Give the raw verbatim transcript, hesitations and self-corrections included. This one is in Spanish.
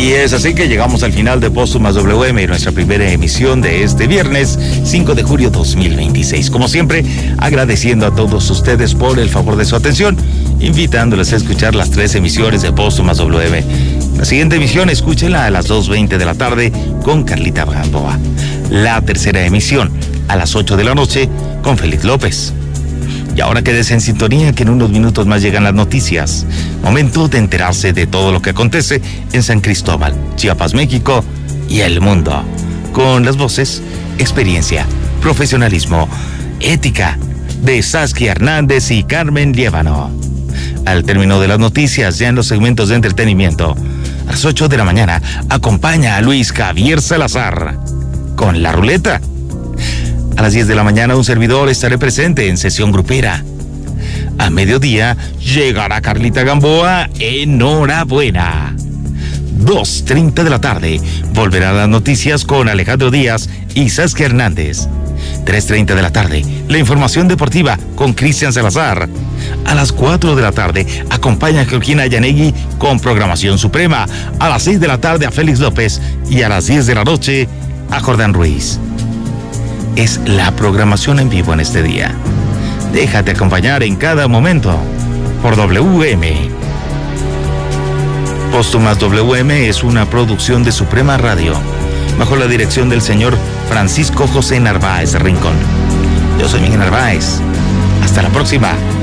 Y es así que llegamos al final de Póstumas W M, nuestra primera emisión de este viernes cinco de julio dos mil veintiséis. Como siempre, agradeciendo a todos ustedes por el favor de su atención, invitándoles a escuchar las tres emisiones de Póstumas W M. La siguiente emisión, escúchenla a las dos veinte de la tarde con Carlita Gamboa. La tercera emisión, a las ocho de la noche, con Félix López. Y ahora quédese en sintonía, que en unos minutos más llegan las noticias. Momento de enterarse de todo lo que acontece en San Cristóbal, Chiapas, México y el mundo. Con las voces, experiencia, profesionalismo, ética de Saskia Hernández y Carmen Liévano. Al término de las noticias, ya en los segmentos de entretenimiento, a las ocho de la mañana, acompaña a Luis Javier Salazar con La Ruleta. A las diez de la mañana, un servidor estaré presente en Sesión Grupera. A mediodía, llegará Carlita Gamboa, enhorabuena. dos treinta de la tarde, volverán las noticias con Alejandro Díaz y Saskia Hernández. tres treinta de la tarde, la información deportiva con Cristian Salazar. A las cuatro de la tarde, acompaña a Georgina Yanegui con Programación Suprema. A las seis de la tarde, a Félix López. Y a las diez de la noche, a Jordán Ruiz. Es la programación en vivo en este día. Déjate acompañar en cada momento por W M. Póstumas W M es una producción de Suprema Radio, bajo la dirección del señor Francisco José Narváez Rincón. Yo soy Miguel Narváez. Hasta la próxima.